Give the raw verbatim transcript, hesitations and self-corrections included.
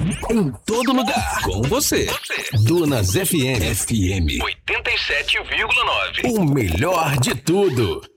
Em todo lugar, com você. Dunas F M. F M oitenta e sete vírgula nove. O melhor de tudo.